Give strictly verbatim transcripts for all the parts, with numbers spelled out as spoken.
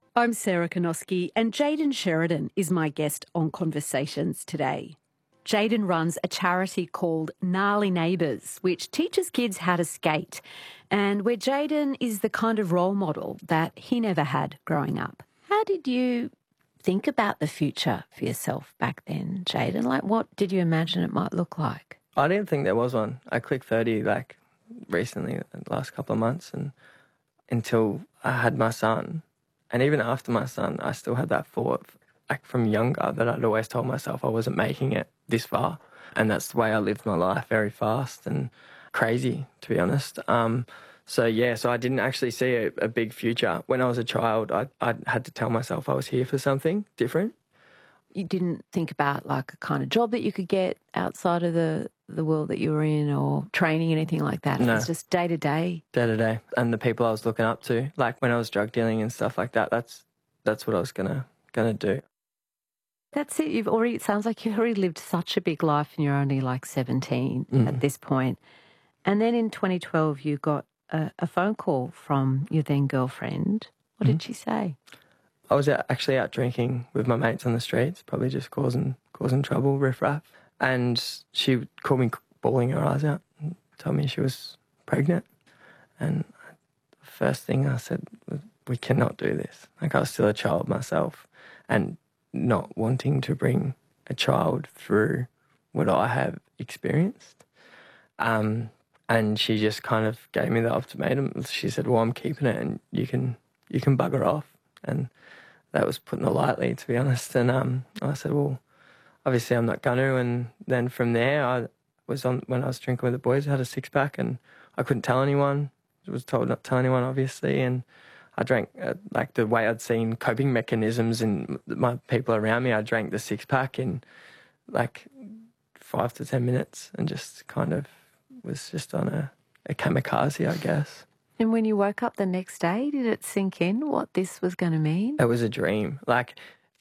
I'm Sarah Konoski, and Jayden Sheridan is my guest on Conversations today. Jayden runs a charity called Gnarly Neighbours, which teaches kids how to skate, and where Jayden is the kind of role model that he never had growing up. How did you think about the future for yourself back then, Jayden? Like, what did you imagine it might look like? I didn't think there was one. I clicked thirty like recently, the last couple of months, and until I had my son. And even after my son, I still had that thought, like from younger, that I'd always told myself I wasn't making it this far. And that's the way I lived my life, very fast and crazy, to be honest. Um, so, yeah, so I didn't actually see a, a big future. When I was a child, I, I had to tell myself I was here for something different. You didn't think about like a kind of job that you could get outside of the, the world that you were in, or training, anything like that? No. It was just day to day? Day to day. And the people I was looking up to, like when I was drug dealing and stuff like that, that's that's what I was gonna gonna do. That's it. You've already, it sounds like you've already lived such a big life and you're only like seventeen mm. at this point. And then in twenty twelve, you got a, a phone call from your then girlfriend. What mm. did she say? I was out, actually out drinking with my mates on the streets, probably just causing causing trouble, riff-raff. And she called me bawling her eyes out and told me she was pregnant. And the first thing I said was, we cannot do this. Like, I was still a child myself, and not wanting to bring a child through what I have experienced. Um, and she just kind of gave me the ultimatum. She said, well, I'm keeping it and you can you can bugger off. And that was putting it lightly, to be honest. And um, I said, well, obviously I'm not going to. And then from there, I was on, when I was drinking with the boys, I had a six-pack and I couldn't tell anyone. I was told not to tell anyone, obviously. And I drank, uh, like the way I'd seen coping mechanisms in my people around me, I drank the six-pack in like five to ten minutes and just kind of was just on a, a kamikaze, I guess. And when you woke up the next day, did it sink in what this was going to mean? It was a dream. Like,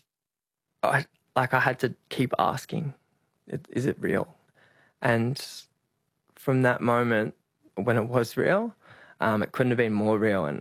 I like I had to keep asking, is it real? And from that moment, when it was real, um, it couldn't have been more real. And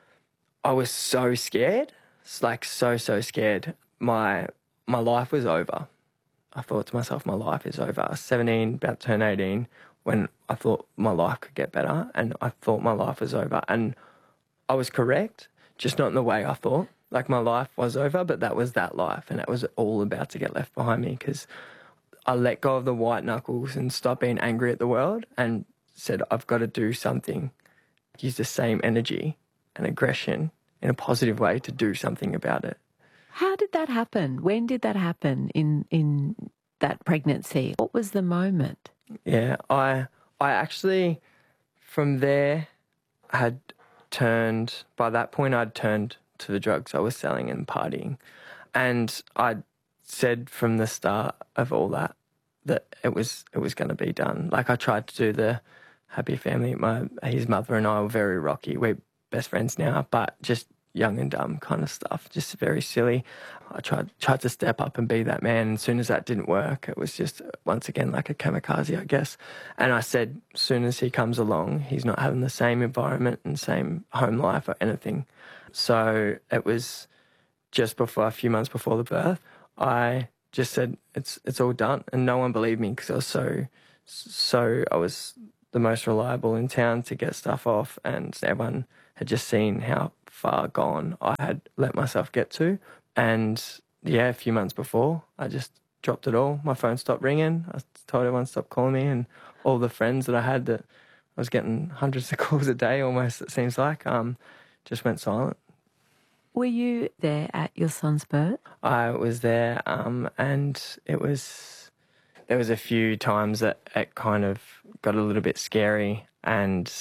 I was so scared, it's like so, so scared. My my life was over. I thought to myself, my life is over. I was seventeen, about to turn eighteen, when I thought my life could get better, and I thought my life was over. And I was correct, just not in the way I thought. Like, my life was over, but that was that life, and it was all about to get left behind me, because I let go of the white knuckles and stopped being angry at the world and said, I've got to do something. Use the same energy and aggression in a positive way to do something about it. How did that happen? When did that happen in in that pregnancy? What was the moment? Yeah, I I actually, from there, had turned, by that point I'd turned to the drugs I was selling and partying. And I'd said from the start of all that that it was it was going to be done. Like, I tried to do the happy family. My his mother and I were very rocky. We're best friends now, but just young and dumb kind of stuff, just very silly. I tried tried to step up and be that man. And as soon as that didn't work, it was just, once again, like a kamikaze, I guess. And I said, as soon as he comes along, he's not having the same environment and same home life or anything. So it was just before, a few months before the birth, I just said, it's it's all done. And no one believed me, because I was so, so, I was the most reliable in town to get stuff off, and everyone had just seen how far gone I had let myself get to. And yeah, a few months before, I just dropped it all. My phone stopped ringing. I told everyone to stop calling me, and all the friends that I had, that I was getting hundreds of calls a day almost, it seems like, um, just went silent. Were you there at your son's birth? I was there, um, and it was, there was a few times that it kind of got a little bit scary, and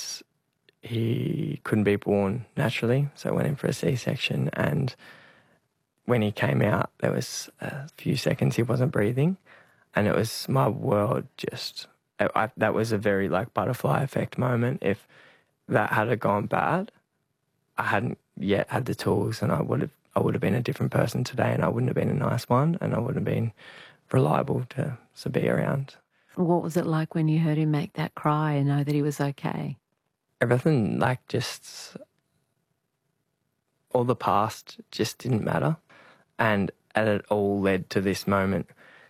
he couldn't be born naturally, so I went in for a C-section. And when he came out, there was a few seconds he wasn't breathing, and it was, my world just, I, I, that was a very like butterfly effect moment. If that had gone bad, I hadn't yet had the tools, and I would have I would have been a different person today, and I wouldn't have been a nice one, and I wouldn't have been reliable to, to be around. What was it like when you heard him make that cry and know that he was okay? Everything, like, just, all the past just didn't matter. And, and it all led to this moment.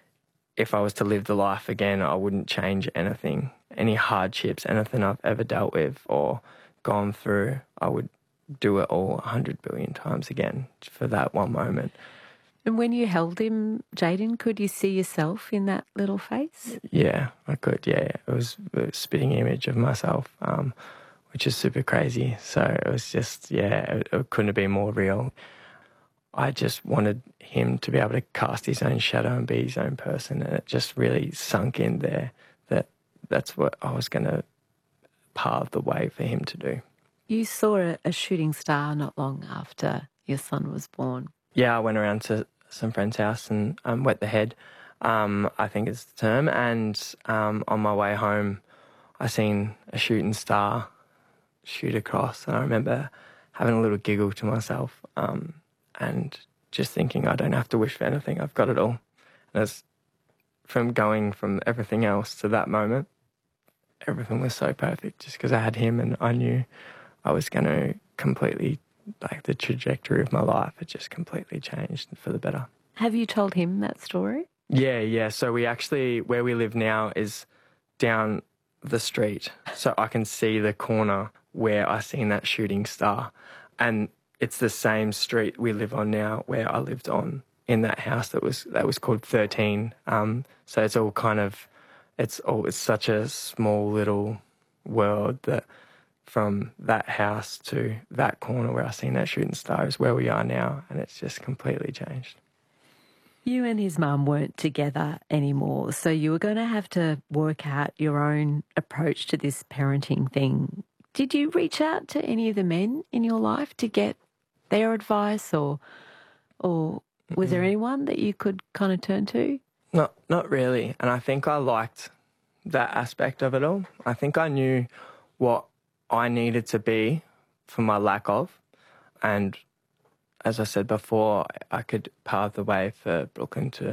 If I was to live the life again, I wouldn't change anything. Any hardships, anything I've ever dealt with or gone through, I would do it all a hundred billion times again for that one moment. And when you held him, Jayden, could you see yourself in that little face? Yeah, I could, yeah. It was a spitting image of myself, um, which is super crazy. So it was just, yeah, it, it couldn't have been more real. I just wanted him to be able to cast his own shadow and be his own person, and it just really sunk in there that that's what I was going to pave the way for him to do. You saw a, a shooting star not long after your son was born. Yeah, I went around to some friend's house and um, wet the head, um, I think is the term, and um, on my way home I seen a shooting star shoot across, and I remember having a little giggle to myself um, and just thinking I don't have to wish for anything, I've got it all. And it's from going from everything else to that moment, everything was so perfect just because I had him, and I knew I was going to completely, like the trajectory of my life had just completely changed for the better. Have you told him that story? Yeah, yeah. So we actually, where we live now is down the street. So I can see the corner where I seen that shooting star. And it's the same street we live on now where I lived on in that house that was that was called thirteen. Um, so it's all kind of, it's all, it's such a small little world that from that house to that corner where I seen that shooting star is where we are now, and it's just completely changed. You and his mum weren't together anymore, so you were going to have to work out your own approach to this parenting thing. Did you reach out to any of the men in your life to get their advice, or or was mm-hmm. there anyone that you could kind of turn to? Not, not really, and I think I liked that aspect of it all. I think I knew what I needed to be for my lack of, and as I said before, I could pave the way for Brooklyn to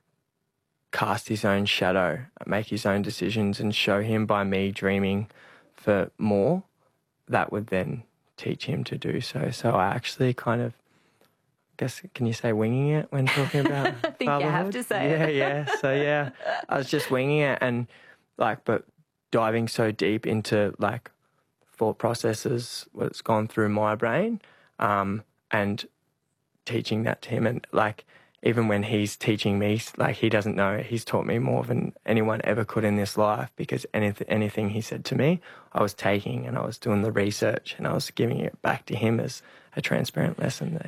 cast his own shadow, make his own decisions, and show him by me dreaming for more, that would then teach him to do so. So I actually kind of, I guess, can you say winging it when talking about I think fatherhood? You have to say yeah, it. Yeah, yeah. So yeah, I was just winging it, and like, but diving so deep into like thought processes, what's gone through my brain, um, and teaching that to him. And like, even when he's teaching me, like he doesn't know, he's taught me more than anyone ever could in this life, because anything, anything he said to me, I was taking and I was doing the research and I was giving it back to him as a transparent lesson.